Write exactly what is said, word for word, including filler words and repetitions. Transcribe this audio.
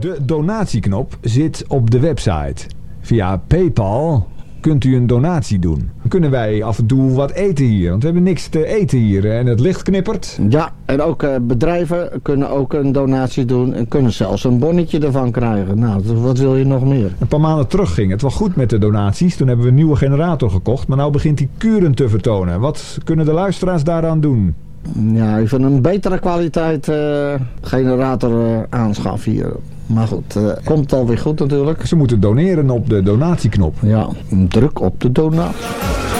De donatieknop zit op de website. Via PayPal kunt u een donatie doen. Dan kunnen wij af en toe wat eten hier. Want we hebben niks te eten hier. En het licht knippert. Ja, en ook uh, bedrijven kunnen ook een donatie doen. En kunnen zelfs een bonnetje ervan krijgen. Nou, wat wil je nog meer? Een paar maanden terug ging het wel goed met de donaties. Toen hebben we een nieuwe generator gekocht. Maar nu begint die kuren te vertonen. Wat kunnen de luisteraars daaraan doen? Ja, even een betere kwaliteit uh, generator uh, aanschaffen hier. Maar goed, uh, komt alweer goed natuurlijk. Ze moeten doneren op de donatieknop. Ja, druk op de donatie.